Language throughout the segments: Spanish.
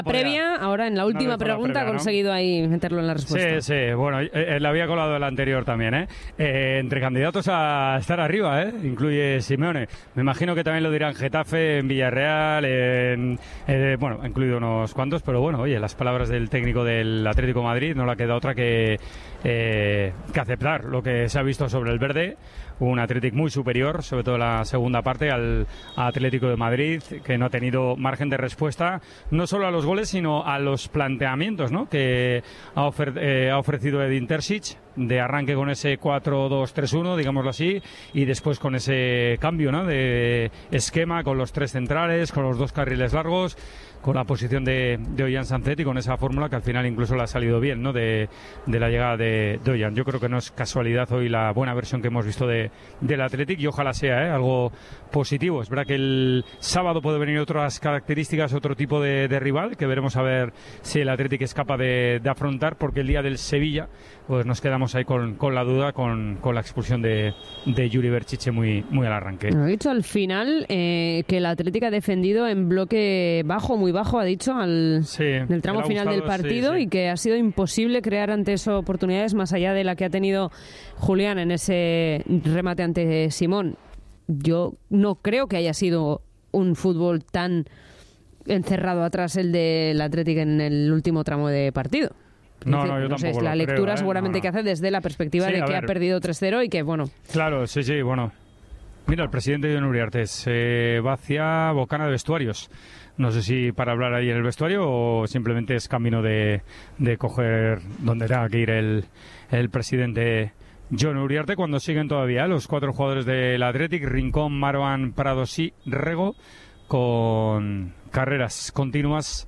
previa, ahora en la última pregunta previa, ha conseguido ahí meterlo en la respuesta. Sí, bueno, le había colado el anterior también, ¿eh? Entre candidatos a estar arriba, incluye Simeone. Me imagino que también lo dirán Getafe, en Villarreal, bueno, ha incluido unos cuantos, pero bueno, oye, las palabras del técnico del Atlético de Madrid no le queda otra que aceptar lo que se ha visto sobre el verde. Un Atlético muy superior, sobre todo en la segunda parte, al Atlético de Madrid, que no ha tenido margen de respuesta, no solo a los goles, sino a los planteamientos, ¿no?, que ha ofrecido Edin Terzic, de arranque con ese 4-2-3-1, digámoslo así, y después con ese cambio, ¿no?, de esquema, con los tres centrales, con los dos carriles largos, con la posición de Ollán Sancet y con esa fórmula que al final incluso le ha salido bien, ¿no?, de la llegada de Ollán. Yo creo que no es casualidad hoy la buena versión que hemos visto del Athletic, y ojalá sea algo positivo. Es verdad que el sábado puede venir otras características, otro tipo de rival, que veremos a ver si el Athletic es capaz de afrontar, porque el día del Sevilla pues nos quedamos ahí con la duda, con la expulsión de Yuri Berchiche muy al arranque. Ha dicho al final que el Athletic ha defendido en bloque bajo, muy bajo, ha dicho, en el tramo final del partido, y que ha sido imposible crear antes oportunidades más allá de la que ha tenido Julián en ese remate ante Simón. Yo no creo que haya sido un fútbol tan encerrado atrás el del Athletic en el último tramo de partido. No, yo tampoco sé, la lectura creo, seguramente que hace desde la perspectiva de que ha perdido 3-0 y que, bueno... Claro, sí, bueno. Mira, el presidente Jon Uriarte va hacia Bocana de Vestuarios. No sé si para hablar ahí en el vestuario o simplemente es camino de coger donde tenga que ir el presidente Jon Uriarte, cuando siguen todavía los 4 jugadores del Athletic: Rincón, Marwan, Prados y Rego, con carreras continuas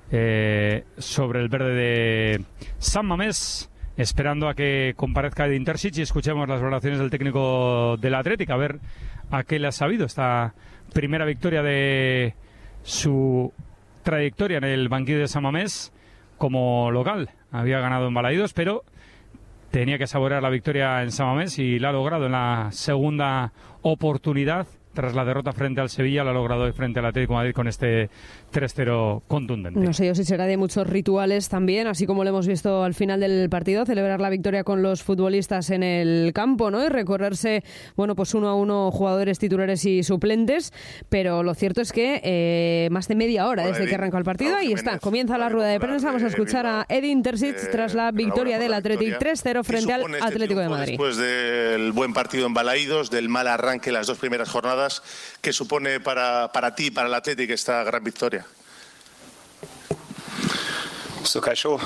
sobre el verde de San Mamés, esperando a que comparezca Edin Terzic y escuchemos las valoraciones del técnico del Athletic, a ver a qué le ha sabido esta primera victoria de su trayectoria en el banquillo de San Mamés como local. Había ganado en Balaídos, pero tenía que saborear la victoria en San Mamés y la ha logrado en la segunda oportunidad. Tras la derrota frente al Sevilla, lo ha logrado hoy frente al Atlético de Madrid con este 3-0 contundente. No sé yo si será de muchos rituales también, así como lo hemos visto al final del partido, celebrar la victoria con los futbolistas en el campo, ¿no?, y recorrerse, bueno, pues 1 a 1 jugadores titulares y suplentes, pero lo cierto es que más de media hora desde que arrancó el partido, ahí está, comienza la rueda de prensa. Vamos a escuchar a Edin Terzic tras la victoria del Athletic 3-0 frente al Atlético de Madrid. Después del buen partido en Balaídos, del mal arranque las 2 primeras jornadas, ¿qué supone para ti, para el Athletic, esta gran victoria? So, Kaisho,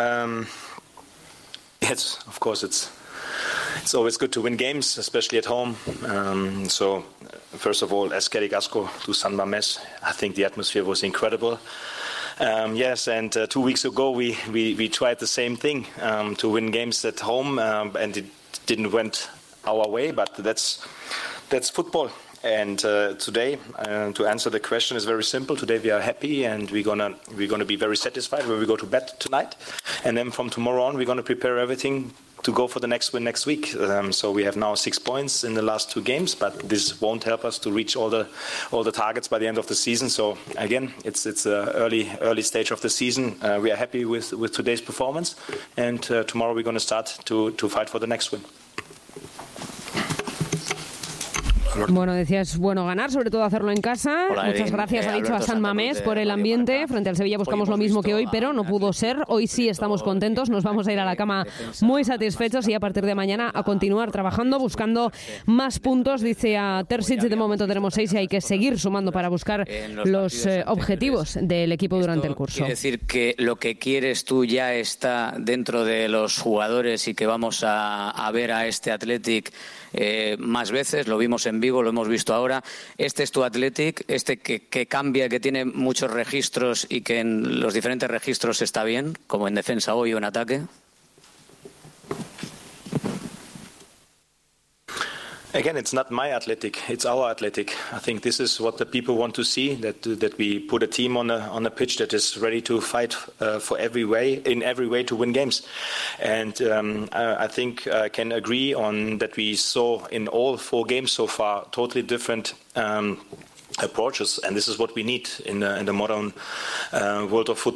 yes, of course it's always good to win games, especially at home. So, first of all, as Kerik Asko to San Mamés, I think the atmosphere was incredible. Yes, and 2 weeks ago we tried the same thing, to win games at home, and it didn't went our way, but that's football. And today, to answer the question, is very simple. Today we are happy, and we're gonna be very satisfied when we go to bed tonight. And then from tomorrow on, we're gonna prepare everything to go for the next win next week. So we have now 6 points in the last 2 games, but this won't help us to reach all the targets by the end of the season. So again, it's a early stage of the season. We are happy with today's performance, and tomorrow we're gonna start to fight for the next win. Bueno, decías, bueno, ganar, sobre todo hacerlo en casa. Hola, muchas gracias, ha dicho, a San Mamés por el ambiente. Frente al Sevilla buscamos lo mismo que hoy, pero no pudo ser. Hoy sí estamos contentos, nos vamos a ir a la cama muy satisfechos y a partir de mañana a continuar trabajando, buscando más puntos. Dice a Terzic, de momento tenemos 6 y hay que seguir sumando para buscar los objetivos del equipo durante el curso. Quiere decir que lo que quieres tú ya está dentro de los jugadores y que vamos a ver a este Athletic más veces. Lo vimos en Vigo, lo hemos visto ahora. Este es tu Athletic, este que cambia, que tiene muchos registros y que en los diferentes registros está bien, como en defensa hoy o en ataque. Again, it's not my Athletic, it's our Athletic. I think this is what the people want to see, that we put a team on a pitch that is ready to fight in every way to win games. And I think I can agree on that we saw in all 4 games so far totally different approaches, and this is what we need in the modern world of football.